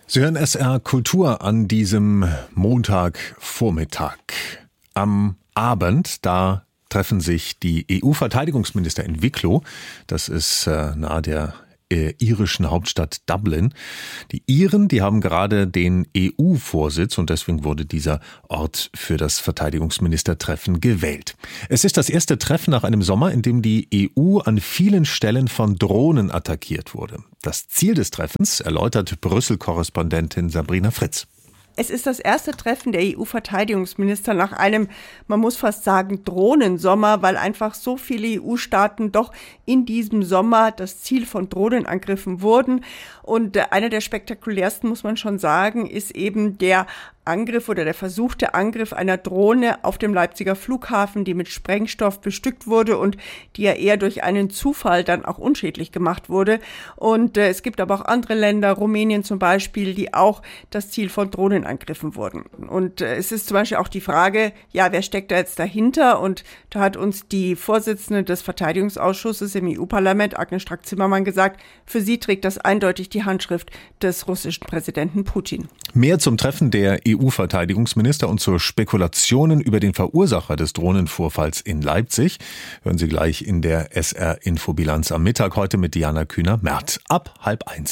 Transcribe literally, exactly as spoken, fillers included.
Sie hören S R Kultur an diesem Montagvormittag. Am Abend, da treffen sich die E U-Verteidigungsminister in Wicklow. Das ist äh, nahe der äh, irischen Hauptstadt Dublin. Die Iren, die haben gerade den E U-Vorsitz und deswegen wurde dieser Ort für das Verteidigungsministertreffen gewählt. Es ist das erste Treffen nach einem Sommer, in dem die E U an vielen Stellen von Drohnen attackiert wurde. Das Ziel des Treffens erläutert Brüssel-Korrespondentin Sabrina Fritz. Es ist das erste Treffen der E U-Verteidigungsminister nach einem, man muss fast sagen, Drohnensommer, weil einfach so viele E U-Staaten doch in diesem Sommer das Ziel von Drohnenangriffen wurden. Und einer der spektakulärsten, muss man schon sagen, ist eben der Angriff oder der versuchte Angriff einer Drohne auf dem Leipziger Flughafen, die mit Sprengstoff bestückt wurde und die ja eher durch einen Zufall dann auch unschädlich gemacht wurde. Und äh, es gibt aber auch andere Länder, Rumänien zum Beispiel, die auch das Ziel von Drohnenangriffen wurden. Und äh, es ist zum Beispiel auch die Frage, ja, wer steckt da jetzt dahinter? Und da hat uns die Vorsitzende des Verteidigungsausschusses im E U-Parlament, Agnes Strack-Zimmermann, gesagt, für sie trägt das eindeutig die Handschrift des russischen Präsidenten Putin. Mehr zum Treffen der E U-Verteidigungsminister und zur Spekulationen über den Verursacher des Drohnenvorfalls in Leipzig hören Sie gleich in der S R-Infobilanz am Mittag heute mit Diana Kühner-Merth ab halb eins.